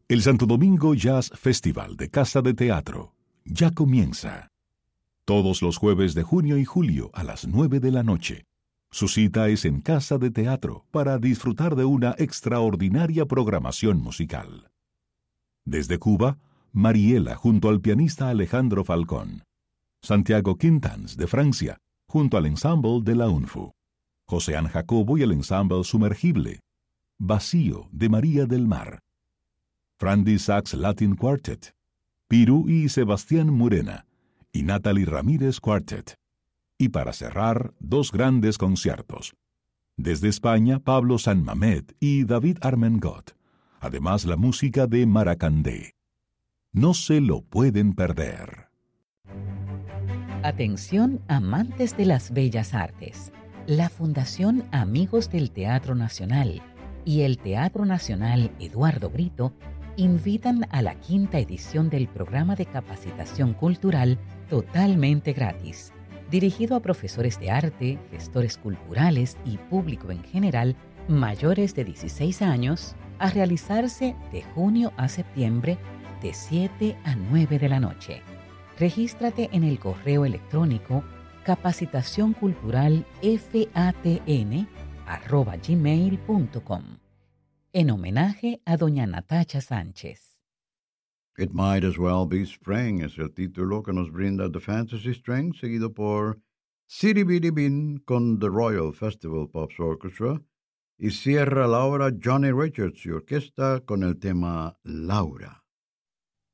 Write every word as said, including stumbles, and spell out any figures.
El Santo Domingo Jazz Festival de Casa de Teatro ya comienza. Todos los jueves de junio y julio a las nueve de la noche. Su cita es en Casa de Teatro para disfrutar de una extraordinaria programación musical. Desde Cuba, Mariela junto al pianista Alejandro Falcón. Santiago Quintans de Francia junto al ensemble de la U N F U. José An Jacobo y el ensemble Sumergible. Vacío de María del Mar. Frandy Sax Latin Quartet. Pirú y Sebastián Murena. Y Natalie Ramírez Quartet. Y para cerrar, dos grandes conciertos. Desde España, Pablo Sanmamed y David Armengot. Además, la música de Maracandé. No se lo pueden perder. Atención, amantes de las bellas artes. La Fundación Amigos del Teatro Nacional y el Teatro Nacional Eduardo Brito invitan a la quinta edición del programa de capacitación cultural totalmente gratis, dirigido a profesores de arte, gestores culturales y público en general mayores de dieciséis años, a realizarse de junio a septiembre de siete a nueve de la noche. Regístrate en el correo electrónico capacitación cultural fatn arroba gmail punto com en homenaje a doña Natacha Sánchez. It Might As Well Be Spring es el título que nos brinda The Fantasy String, seguido por Siri Bidi Bin con The Royal Festival Pops Orchestra, y cierra la obra Johnny Richards y orquesta con el tema Laura.